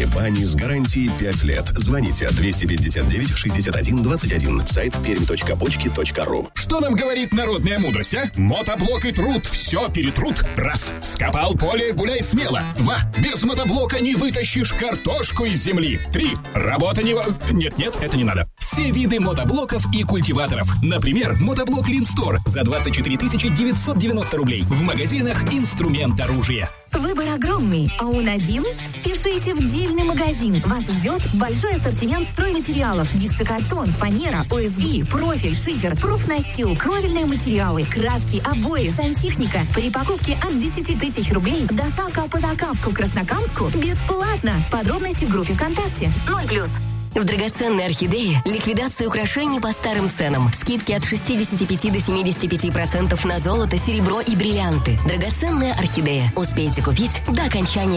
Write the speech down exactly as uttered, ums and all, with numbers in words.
бани с гарантией пять лет. Звоните двести пятьдесят девять шестьдесят один двадцать один. Сайт пермь точка почки точка ру. Что нам говорит народная мудрость, а? Мотоблок и труд все перетрут. Раз. Вскопал поле, гуляй смело. Два. Без мотоблока не вытащишь картошку из земли. Три. Работа не... Нет-нет, это не надо. Все виды мотоблоков и культиваторов. Например, мотоблок Линстор за двадцать четыре тысячи девятьсот девяносто рублей. В магазинах «Инструмент оружия». Выбор огромный, а он один? Спешите в дельный магазин. Вас ждет большой ассортимент стройматериалов: гипсокартон, фанера, о эс би, профиль, шифер, профнастил, кровельные материалы, краски, обои, сантехника. При покупке от десяти тысяч рублей доставка по Закамску, Краснокамску бесплатно. Подробности в группе ВКонтакте. ноль плюс. В драгоценной орхидее ликвидация украшений по старым ценам. Скидки от шестидесяти пяти до семидесяти пяти процентов на золото, серебро и бриллианты. Драгоценная орхидея. Успейте купить до окончания